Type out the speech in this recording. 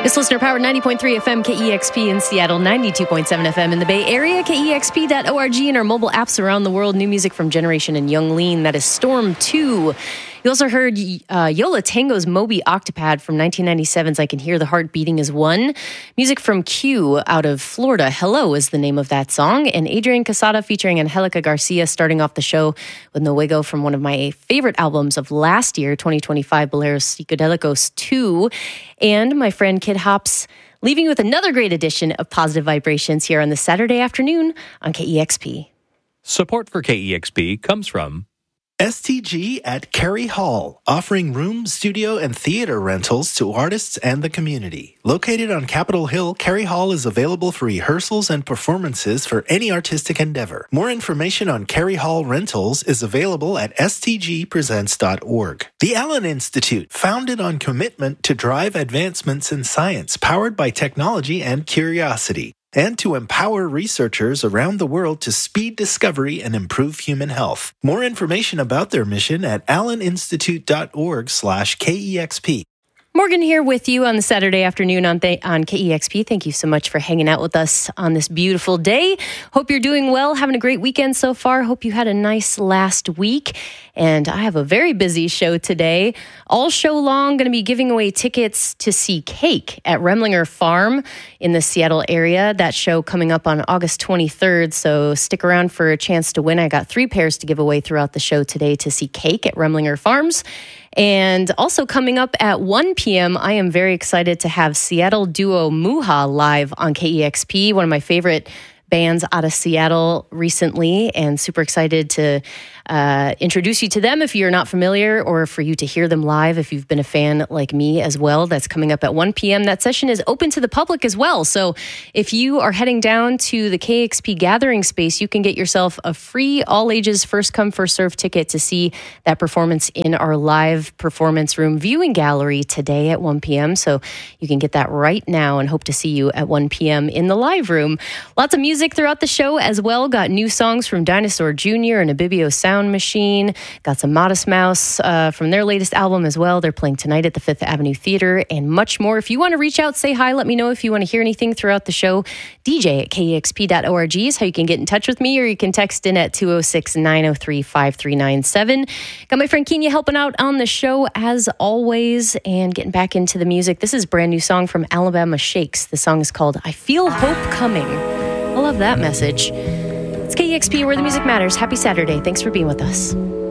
This listener powered 90.3 FM KEXP in Seattle, 92.7 FM in the Bay Area, KEXP.org, and our mobile apps around the world. New music from Generation and Young Lean. That is Storm 2. You also heard Yo La Tengo's Moby Octopad from 1997's I Can Hear the Heart Beating as One. Music from Q out of Florida. Hello is the name of that song. And Adrian Casada featuring Angelica Garcia starting off the show with Nowego from one of my favorite albums of last year, 2025, Boleros Psicodelicos 2. And my friend Kid Hops leaving you with another great edition of Positive Vibrations here on this Saturday afternoon on KEXP. Support for KEXP comes from STG at Carey Hall, offering room, studio, and theater rentals to artists and the community. Located on Capitol Hill, Carey Hall is available for rehearsals and performances for any artistic endeavor. More information on Carey Hall rentals is available at stgpresents.org. The Allen Institute, founded on commitment to drive advancements in science, powered by technology and curiosity, and to empower researchers around the world to speed discovery and improve human health. More information about their mission at alleninstitute.org/KEXP. Morgan here with you on the Saturday afternoon on KEXP. Thank you so much for hanging out with us on this beautiful day. Hope you're doing well, having a great weekend so far. Hope you had a nice last week. And I have a very busy show today. All show long, going to be giving away tickets to see Cake at Remlinger Farm in the Seattle area. That show coming up on August 23rd, so stick around for a chance to win. I got 3 pairs to give away throughout the show today to see Cake at Remlinger Farms. And also coming up at 1 p.m., I am very excited to have Seattle duo Muha live on KEXP, one of my favorite bands out of Seattle recently, and super excited to introduce you to them if you're not familiar, or for you to hear them live if you've been a fan like me as well. That's coming up at 1 p.m. That session is open to the public as well. So if you are heading down to the KEXP gathering space, you can get yourself a free all-ages first-come, first-served ticket to see that performance in our live performance room viewing gallery today at 1 p.m. So you can get that right now and hope to see you at 1 p.m. in the live room. Lots of music throughout the show as well. Got new songs from Dinosaur Jr. and Abibio Sound Machine. Got some Modest Mouse from their latest album as well. They're playing tonight at the Fifth Avenue Theater, and much more. If you want to reach out, say hi, let me know if you want to hear anything throughout the show. DJ at KEXP.org is how you can get in touch with me, or you can text in at 206-903-5397. Got my friend Kenya helping out on the show as always, and getting back into the music. This is a brand new song from Alabama Shakes. The song is called I Feel Hope Coming. I love that message. It's KEXP, where the music matters. Happy Saturday. Thanks for being with us.